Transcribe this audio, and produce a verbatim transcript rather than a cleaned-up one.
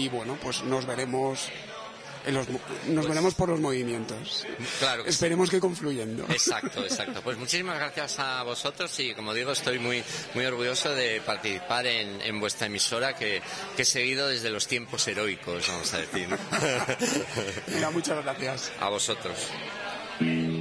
y bueno, pues nos veremos en los, nos pues, veremos por los movimientos. Claro que esperemos sí. que confluyendo. Exacto, exacto. Pues muchísimas gracias a vosotros y como digo estoy muy muy orgulloso de participar en, en vuestra emisora que, que he seguido desde los tiempos heroicos, vamos a decir, ¿no? Mira, muchas gracias. A vosotros.